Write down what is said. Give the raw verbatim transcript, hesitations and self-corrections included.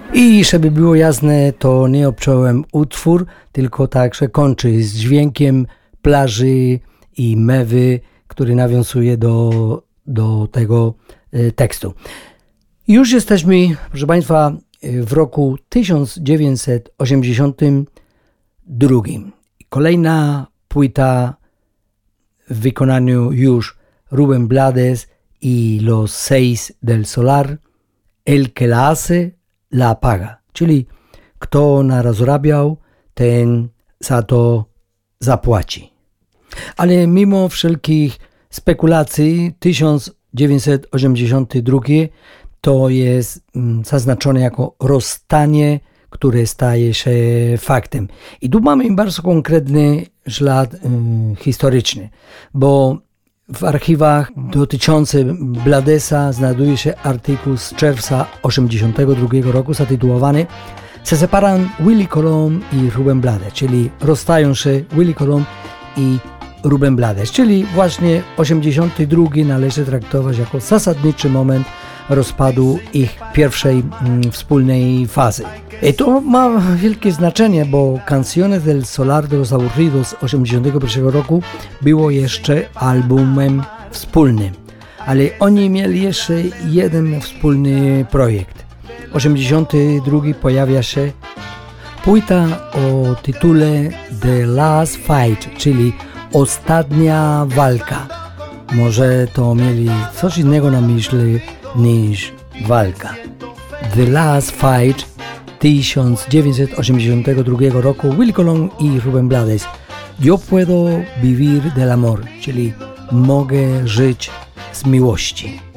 I żeby było jasne, to nie obcząłem utwór, tylko także kończy z dźwiękiem plaży i mewy, który nawiązuje do, do tego y, tekstu. Już jesteśmy, proszę Państwa, w roku tysiąc dziewięćset osiemdziesiątym drugim. Kolejna płyta w wykonaniu już Rubén Blades i Los Seis del Solar, El que la hace, la paga. Czyli kto narazrabiał, ten za to zapłaci. Ale mimo wszelkich spekulacji tysiąc dziewięćset osiemdziesiąty drugi to jest zaznaczone jako rozstanie, które staje się faktem. I tu mamy bardzo konkretny ślad y, historyczny, bo w archiwach dotyczącym Bladesa znajduje się artykuł z czerwca osiemdziesiątego drugiego roku zatytułowany Se separan Willie Colón i Rubén Blades, czyli rozstają się Willie Colón i Rubén Blades, czyli właśnie osiemdziesiąty drugi należy traktować jako zasadniczy moment rozpadu ich pierwszej mm, wspólnej fazy. I to ma wielkie znaczenie, bo Canciones del Solar de los Aburridos z osiemdziesiątego pierwszego roku było jeszcze albumem wspólnym, ale oni mieli jeszcze jeden wspólny projekt. osiemdziesiąty drugi pojawia się płyta o tytule The Last Fight, czyli Ostatnia walka. Może to mieli coś innego na myśli niż walka. The Last Fight tysiąc dziewięćset osiemdziesiątego drugiego roku, Willie Colón i Rubén Blades. Yo puedo vivir del amor, czyli mogę żyć z miłości.